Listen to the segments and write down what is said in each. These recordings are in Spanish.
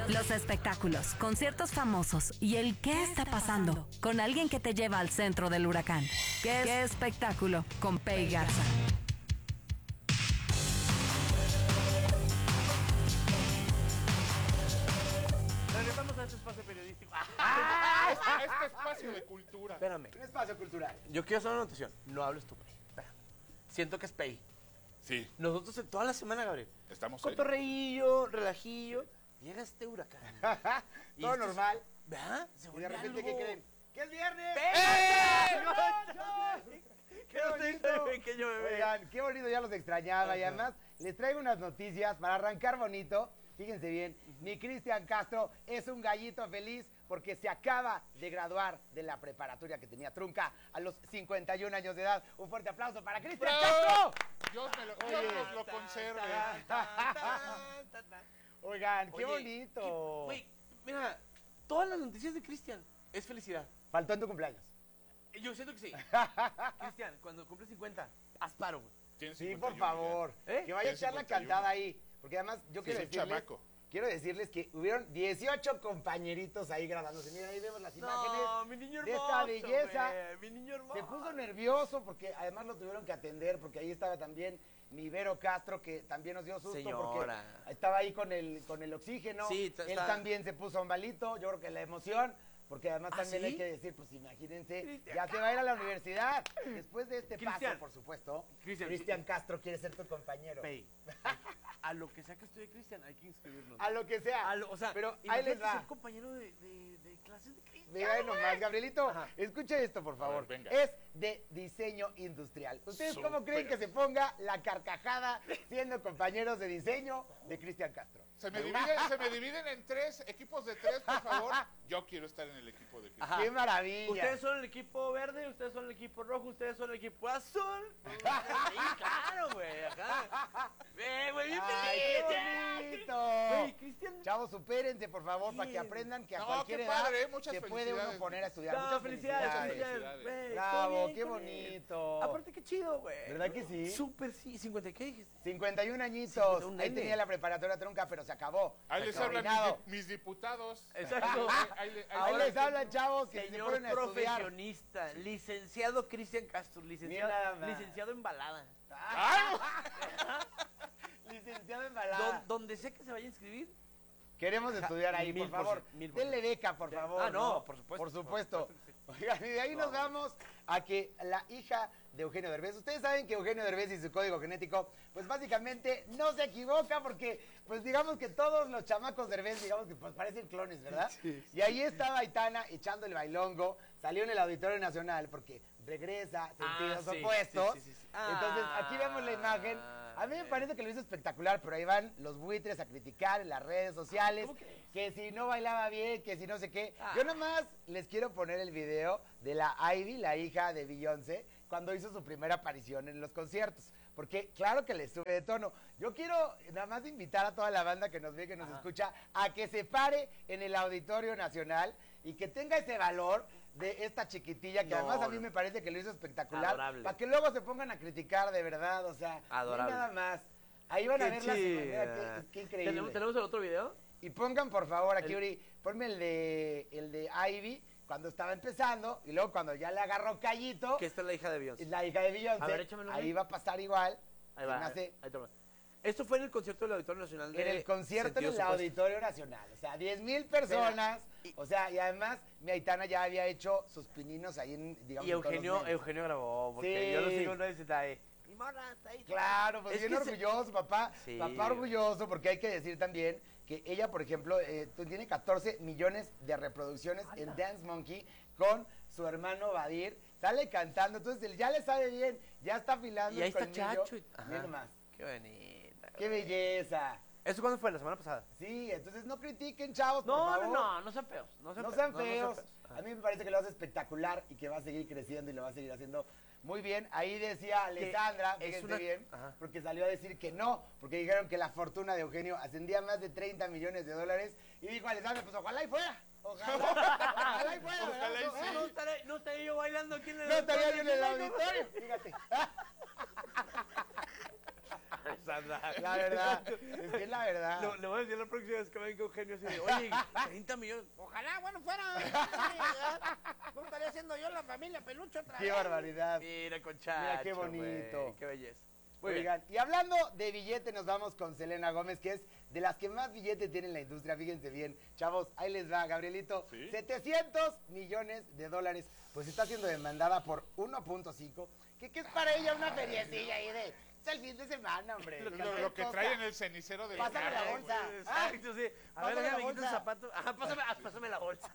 Los espectáculos, conciertos famosos y el qué está pasando con alguien que te lleva al centro del huracán. ¿Qué espectáculo? Con Pei Garza. Regresamos a este espacio periodístico. Este espacio de cultura. Espérame. Un espacio cultural. Yo quiero hacer una anotación. No hables tú, Pei. Espera. Siento que es Pei. Sí, Nosotros toda la semana, Gabriel. estamos ahí. Cotorreillo, relajillo. Llega este huracán. Y Todo esto normal. ¿Verdad? Se Y de vuelve repente, algo... ¿qué creen? ¡Que es viernes! ¡Qué bonito! Pequeño bebé. Oigan, qué bonito, ya los extrañaba. Y además, les traigo unas noticias para arrancar bonito. Fíjense bien, mi Cristian Castro es un gallito feliz porque se acaba de graduar de la preparatoria que tenía trunca a los 51 años de edad. Un fuerte aplauso para Cristian ¡Bravo! Castro. Dios nos lo conserve. Oigan, qué Oye, bonito. Güey, mira, todas las noticias de Cristian es felicidad. Faltó en tu cumpleaños. Yo siento que sí. Cristian, cuando cumple 50, haz paro, güey. Tienes Sí, 51 por favor. ¿Eh? Que vaya a Tienes echar la 51. cantada ahí. Porque además, yo Sí, es un chamaco. quiero decirles que hubieron 18 compañeritos ahí graduándose. Miren, ahí vemos las imágenes No, mi niño de hermoso, esta belleza. güey, mi niño hermoso. Se puso nervioso porque además lo tuvieron que atender porque ahí estaba también mi Vero Castro que también nos dio susto Señora. porque estaba ahí con el oxígeno. Sí, Él está- también se puso un malito, yo creo que la emoción. Porque además ¿Ah, también sí? hay que decir, pues imagínense, Cristian ya se va a ir a la universidad. Después de este Cristian. paso, por supuesto, Cristian. Cristian Castro quiere ser tu compañero. Pei, a lo que sea que estudie Cristian, hay que inscribirnos. A lo que sea. O sea, pero ahí les imagínate va. ser compañero de clases de Cristian. Mira nomás, Gabrielito, Ajá. escucha esto, por favor. ver, venga. Es de diseño industrial. ¿Ustedes cómo Súper. creen que se ponga la carcajada siendo compañeros de diseño de Cristian Castro? Se me dividen en 3 equipos de 3, por favor. Yo quiero estar en el equipo de Cristian. Ajá. ¡Qué maravilla! Ustedes son el equipo verde, ustedes son el equipo rojo, ustedes son el equipo azul. Sí, claro, güey, acá. Güey, bien ¡Ay, feliz. qué bonito! Güey, Cristian. Chavos, supérense, por favor, para que Bien. aprendan que a No, cualquier qué edad padre, muchas se puede uno felicidades. poner a estudiar. No, Muchas felicidades, felicidades. felicidades. Güey, Bravo, todo bien qué con él. bonito. Aparte, qué chido, güey. ¿Verdad que sí? Súper sí. ¿50 qué dijiste? 51 añitos. 51 Ahí nene. tenía la preparatoria trunca, pero se acabó. Ahí Se les acabó. hablan Coordinado. mis diputados. Exacto. Ahí les hablan, chavos, que se Señor ponen a estudiar. profesionista, licenciado Cristian Castro, Mira nada más. licenciado en balada. Licenciado en balada. Donde sea que se vaya a inscribir. Queremos estudiar ahí, por 1000%, favor. 1000%. Denle beca, por favor. Ah, no, por supuesto. Por supuesto. Por supuesto Oigan, y de ahí nos vamos a que la hija de Eugenio Derbez, ustedes saben que Eugenio Derbez y su código genético, pues básicamente no se equivoca porque, pues digamos que todos los chamacos Derbez, digamos que pues parecen clones, ¿verdad? Sí. Y ahí estaba Aitana echando el bailongo, salió en el Auditorio Nacional porque regresa sentidos sí, opuestos. sí. Entonces, aquí vemos la imagen. A mí me parece que lo hizo espectacular, pero ahí van los buitres a criticar en las redes sociales. ¿Cómo crees? Que si no bailaba bien, que si no sé qué. Ah. Yo nomás les quiero poner el video de la Ivy, la hija de Beyoncé, cuando hizo su primera aparición en los conciertos. Porque claro que le sube de tono. Yo quiero nada más invitar a toda la banda que nos ve, que nos escucha, a que se pare en el Auditorio Nacional y que tenga ese valor de esta chiquitilla, que No, además a mí no. me parece que lo hizo espectacular. Adorable. Para que luego se pongan a criticar de verdad, o sea, Adorable. nada más. Ahí van a ver la chida. semanera, qué increíble. ¿Tenemos el otro video? Y pongan por favor aquí, El- Uri, ponme el de Ivy cuando estaba empezando y luego cuando ya le agarró Callito, Que esta es la hija de Beyoncé. la hija de Beyoncé, A ver, échamelo, ahí güey. va a pasar igual. Ahí Se va. me hace- Ahí toma. Esto fue en el concierto del Auditorio Nacional de en el concierto en Sentidos el Opuestos. Auditorio Nacional, o sea, 10,000 personas, Y- o sea, y además mi Aitana ya había hecho sus pininos ahí en, digamos, Y en todos los medios. Eugenio grabó, porque Sí. yo lo sigo en redes y está ahí. Mi morra está ahí. Claro, pues Es bien que se- orgulloso, papá. Sí. Papá orgulloso, porque hay que decir también que ella, por ejemplo, tiene 14 millones de reproducciones en Dance Monkey con su hermano Badir. Sale cantando, entonces él ya le sabe bien, ya está afilando Y ahí el está colmillo. Chacho. Ajá. Mira nomás, Qué bonita. qué belleza. ¿Eso cuándo fue? ¿La semana pasada? Sí, entonces no critiquen, chavos, por No, favor. no sean feos. No sean No feos. sean feos. Ajá. A mí me parece que lo hace espectacular y que va a seguir creciendo y lo va a seguir haciendo muy bien. Ahí decía Alessandra, es fíjense una- bien, Ajá. porque salió a decir que no, porque dijeron que la fortuna de Eugenio ascendía a más de 30 millones de dólares. Y dijo Alessandra, pues ojalá y fuera. Ojalá, ojalá y fuera. Ojalá y ¿verdad? sí. No estaré yo bailando aquí en el No estaría yo en el auditorio, fíjate. Sandra. La verdad, es que es la verdad. Le voy a decir la próxima vez que venga Eugenio así de, oye, 30 millones. Ojalá, bueno, fuera. ¿Cómo estaría haciendo yo la familia Peluche otra Qué vez? barbaridad. Mira, conchacho, Mira qué bonito. güey, qué belleza. Muy Oigan, y hablando de billete, nos vamos con Selena Gómez, que es de las que más billete tiene en la industria. Fíjense bien, chavos, ahí les va, Gabrielito. ¿Sí? 700 millones de dólares, pues está siendo demandada por 1.5, que es para ella una feriecilla ahí de... Es el fin de semana, hombre. Lo que trae en el cenicero del Pásame la carro, bolsa. güey. Exacto, sí. A Pásame ver, la déjame quitar el bolsa. zapato. Ajá, pásame la bolsa.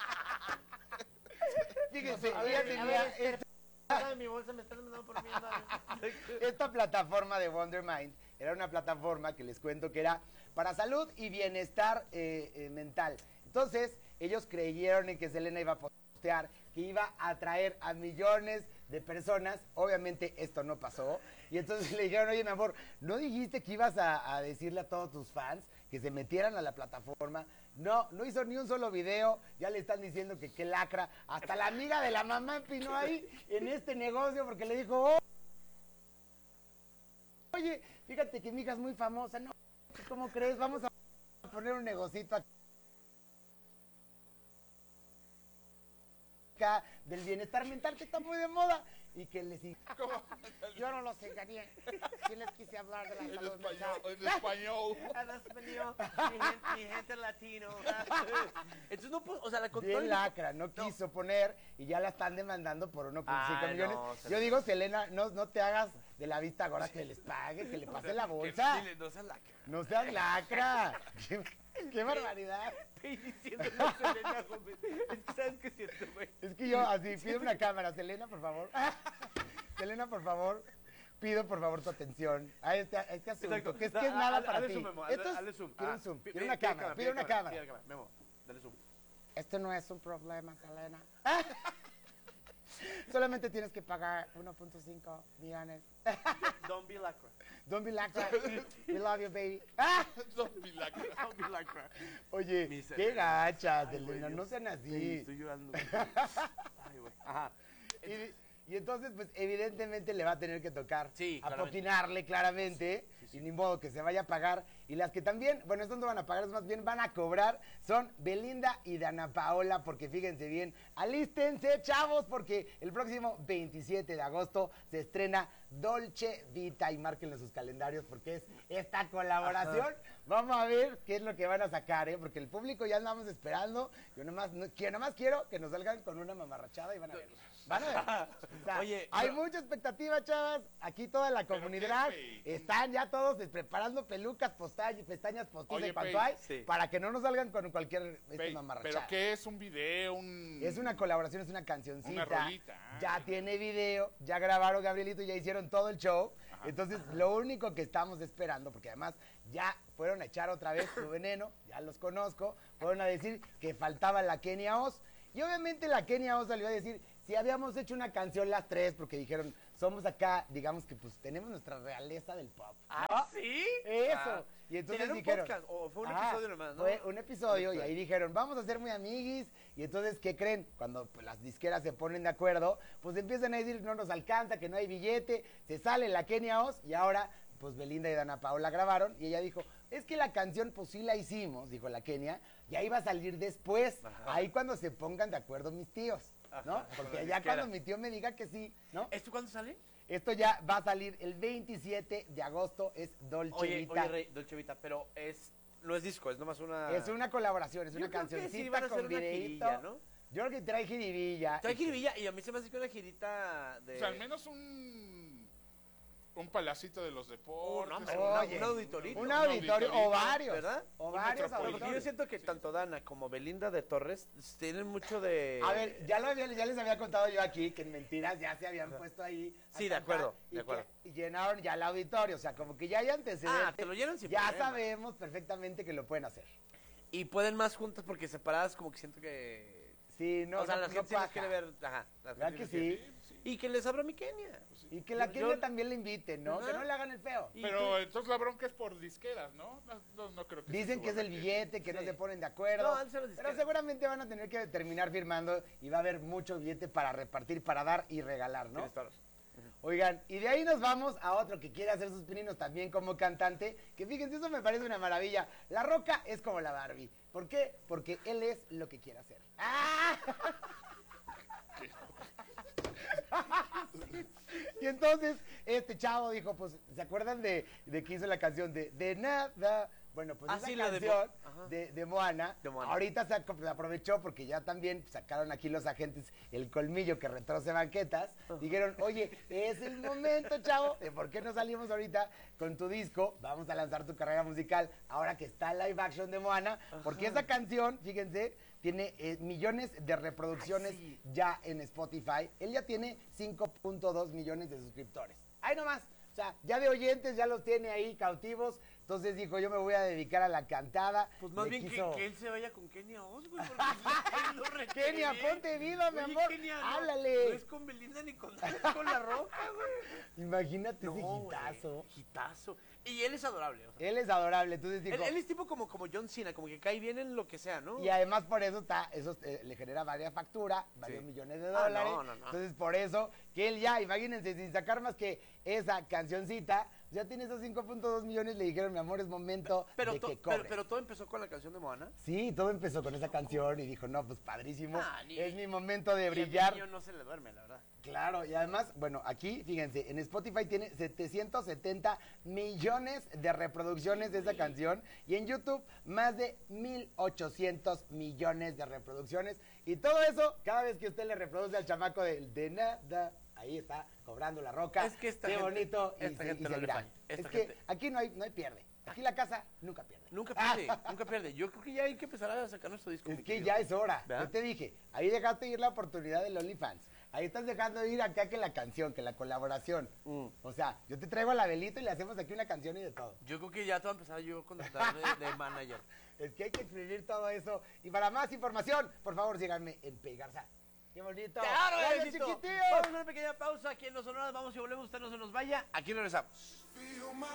Fíjense, A ella ver, tenía... Pásame mi bolsa, me están mandando por mierda. Esta plataforma de Wondermind era una plataforma que les cuento que era para salud y bienestar mental. Entonces, ellos creyeron en que Selena iba a postear, que iba a atraer a millones de personas. Obviamente esto no pasó. Y entonces le dijeron, oye, mi amor, ¿no dijiste que ibas a decirle a todos tus fans que se metieran a la plataforma? No hizo ni un solo video. Ya le están diciendo que qué lacra. Hasta la amiga de la mamá empinó ahí en este negocio porque le dijo, oh, oye, fíjate que mi hija es muy famosa. No, ¿cómo crees? Vamos a poner un negocito acá del bienestar mental que está muy de moda. Y que les... Yo no los engañé. Sí les quise hablar de la En salud español, mental. en español. Hablas español, mi gente latino. Entonces no puedo, o sea, la control. Bien lacra, no quiso poner y ya la están demandando por 1.5 Ay, millones. no, Yo Selena. digo, Selena, no te hagas de la vista gorda, que les pague, que le pase la bolsa. Dile, no seas lacra. No seas lacra. Qué barbaridad. Estoy diciendo Selena Gómez. Es que sabes qué siento, güey. Es que yo así pido una cámara. Selena, por favor. Selena, por favor. Pido, por favor, tu atención a este asunto, Exacto. que es nada para Hazle ti. zoom, Memo, Esto es, hazle zoom. quiero Ah, un zoom, pi- quiero una pide cámara, pide una cámara. Pide cámara. Memo, dale zoom. Esto no es un problema, Selena. Solamente tienes que pagar 1.5 millones. Don't be lacra. Don't be lacra. We love you, baby. No, milagro. Don't be lacra. Oye, Mi qué Selena. gacha, Ay, güey, Selena, no Dios. sean Sí, así. estoy llorando. Güey. Ay, güey. Ajá. Y entonces, pues, evidentemente le va a tener que tocar Sí, claramente. apoquinarle claramente, y ni modo que se vaya a pagar. Y las que también, bueno, estas no van a pagar, es más bien van a cobrar, son Belinda y Dana Paola, porque fíjense bien, alístense, chavos, porque el próximo 27 de agosto se estrena Dolce Vita, y márquenle sus calendarios, porque es esta colaboración. Vamos a ver qué es lo que van a sacar, ¿eh? Porque el público ya andamos esperando. Yo nomás quiero que nos salgan con una mamarrachada y van a ver. Van a ver. O sea, Oye, hay pero- mucha expectativa, chavas. Aquí toda la ¿Pero comunidad qué, güey? están ya todos preparando pelucas, pestañas postizas Oye, y cuanto Pei. hay, Sí. para que no nos salgan con cualquier Pey, mamarrachada. ¿pero qué es? ¿Un video? Es una colaboración, es una cancioncita. Una rolita, ah. Ya tiene video, ya grabaron Gabrielito, ya hicieron todo el show. Entonces, lo único que estamos esperando, porque además ya fueron a echar otra vez su veneno, ya los conozco, fueron a decir que faltaba la Kenia Oz. Y obviamente la Kenia Oz salió a decir, si habíamos hecho una canción las tres, porque dijeron, somos acá, digamos que pues tenemos nuestra realeza del pop. ¿Ah, sí? Eso. Ah. Y entonces ¿Tenían un dijeron, podcast o fue un ah, episodio nomás, no? Fue un episodio y ahí dijeron, vamos a ser muy amiguis. Y entonces, ¿qué creen? Cuando pues, las disqueras se ponen de acuerdo, pues empiezan a decir, no nos alcanza, que no hay billete. Se sale la Kenia Oz y ahora, pues Belinda y Dana Paola grabaron. Y ella dijo, es que la canción, pues sí la hicimos, dijo la Kenia, y ahí va a salir después. Ajá. Ahí cuando se pongan de acuerdo mis tíos, ¿no? Ajá, con Porque la ya disquera. cuando mi tío me diga que sí, ¿no? ¿Esto cuándo sale? Esto ya va a salir el 27 de agosto, es Dolce Vita. Oye, Rey, Dolce Vita, pero no es disco, es nomás una... Es una colaboración, es Yo una creo que sí cancioncita van a hacer con una videíto. girilla, ¿no? Yo creo que trae jiribilla. Trae jiribilla y a mí se me hace que una girita de... O sea, al menos un palacito de los deportes. no, hombre, Oye, un auditorito. Un auditorio o varios. ¿Verdad? O Un varios metropolitano. Porque yo auditorios. siento que tanto Dana como Belinda de Torres tienen mucho de... A ver, ya les había contado yo aquí que en Mentiras ya se habían puesto ahí. a Sí, de cantar acuerdo, y de acuerdo. y llenaron ya el auditorio. O sea, como que ya hay antecedentes. Ah, te lo llenan sin Ya problema. sabemos perfectamente que lo pueden hacer. Y pueden más juntas porque separadas como que siento que... Sí, no, o sea, no, la no gente sí las cuaja. quiere ver... Ajá. la ¿Verdad gente que sí las sí? quiere- Y que les abra mi Kenia. Y que la Yo- Kenia también le inviten, ¿no? Ajá. Que no le hagan el feo. Y Pero tú- entonces la bronca es por disqueras, ¿no? No creo que Dicen que es el billete, que no Sí. se ponen de acuerdo. No, han sido las pero disqueras. seguramente van a tener que terminar firmando y va a haber mucho billete para repartir, para dar y regalar, ¿no? Tienes toda la razón. Oigan, y de ahí nos vamos a otro que quiere hacer sus pininos también como cantante, que fíjense, eso me parece una maravilla. La Roca es como la Barbie. ¿Por qué? Porque él es lo que quiere hacer. ¡Ah! Y entonces, este chavo dijo, pues, ¿se acuerdan de que hizo la canción de nada? Bueno, pues esa sí, la de canción Mo- de Moana, De Moana. ahorita se aprovechó porque ya también sacaron aquí los agentes el colmillo que retroce banquetas. Dijeron, oye, es el momento, chavo, de por qué no salimos ahorita con tu disco, vamos a lanzar tu carrera musical ahora que está el live action de Moana, porque esa canción, fíjense, tiene millones de reproducciones ya en Spotify. Él ya tiene 5.2 millones de suscriptores. Ahí nomás. O sea, ya de oyentes ya los tiene ahí cautivos. Entonces dijo, yo me voy a dedicar a la cantada. Pues más Le bien quiso- que él se vaya con Kenia Oz, güey. Porque él lo requiere Kenia, bien. ponte viva, mi Oye, amor. Kenia, Háblale. No es con Belinda ni con La Roca, güey. Imagínate ese No, hitazo. güey, hitazo. Y él es adorable, o sea. Él es adorable, entonces dijo... Él es tipo como John Cena, como que cae bien en lo que sea, ¿no? Y además por eso le genera varias facturas, varios millones de dólares. no. Entonces por eso que él ya, imagínense, sin sacar más que esa cancioncita, ya tiene esos 5.2 millones, le dijeron, mi amor, es momento de que cobre. pero todo empezó con la canción de Moana. Sí, todo empezó con esa canción y dijo, no, pues padrísimo, Ni- es mi momento de Y a brillar. mi niño no se le duerme, la verdad. Claro, y además, bueno, aquí, fíjense, en Spotify tiene 770 millones de reproducciones de esa canción y en YouTube más de 1,800 millones de reproducciones. Y todo eso, cada vez que usted le reproduce al chamaco de nada, ahí está cobrando La Roca. Es que esta qué gente- bonito y esta gente y no le seguirá. falla. Es Esta que gente- aquí no hay pierde. Aquí la casa nunca pierde. Nunca pierde, nunca pierde. Yo creo que ya hay que empezar a sacar nuestro disco. Es mi que querido. ya es hora. ¿Verdad? Yo te dije, ahí dejaste ir la oportunidad del OnlyFans. Ahí estás dejando ir acá que la canción, que la colaboración. O sea, yo te traigo a la velita y le hacemos aquí una canción y de todo. Yo creo que ya te voy a empezar yo a contratar de manager. Es que hay que escribir todo eso. Y para más información, por favor, síganme en Pegarza. ¡Qué bonito! ¡Claro, ¡Gracias, bebecito! chiquitillo! Vamos a una pequeña pausa aquí en Los Sonoras. Vamos y volvemos. Usted no se nos vaya. Aquí regresamos. Feel my